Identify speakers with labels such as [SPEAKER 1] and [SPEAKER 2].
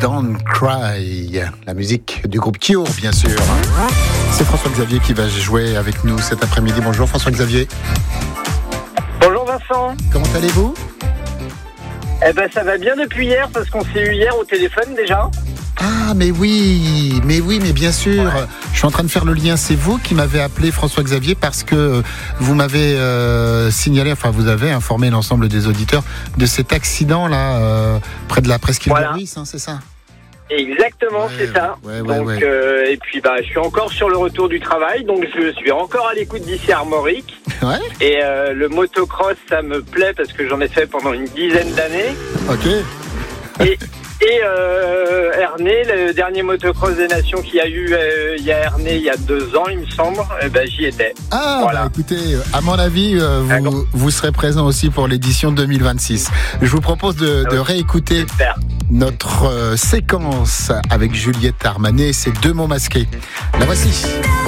[SPEAKER 1] Don't Cry, la musique du groupe Cure, bien sûr. C'est François-Xavier qui va jouer avec nous cet après-midi. Bonjour François-Xavier.
[SPEAKER 2] Bonjour Vincent.
[SPEAKER 1] Comment allez-vous ?
[SPEAKER 2] Eh ben ça va bien depuis hier parce qu'on s'est eu hier au téléphone déjà.
[SPEAKER 1] Ah mais bien sûr. Ouais. Je suis en train de faire le lien. C'est vous qui m'avez appelé François-Xavier parce que vous m'avez signalé, enfin vous avez informé l'ensemble des auditeurs de cet accident là près de la presqu'île de Ruisse, hein, c'est ça ?
[SPEAKER 2] Exactement, ouais, c'est ça.
[SPEAKER 1] Ouais,
[SPEAKER 2] donc, et puis je suis encore sur le retour du travail, donc je suis encore à l'écoute d'ici Armorique.
[SPEAKER 1] Ouais.
[SPEAKER 2] Et le motocross, ça me plaît parce que j'en ai fait pendant une dizaine d'années.
[SPEAKER 1] Ok.
[SPEAKER 2] Et Ernée, le dernier motocross des nations qu'il y a eu, il y a Ernée il y a 2 ans, il me semble, j'y étais.
[SPEAKER 1] Ah, voilà. Écoutez, à mon avis, vous serez présent aussi pour l'édition 2026. Je vous propose de réécouter notre séquence avec Juliette Armanet, ces 2 mots masqués. La voici.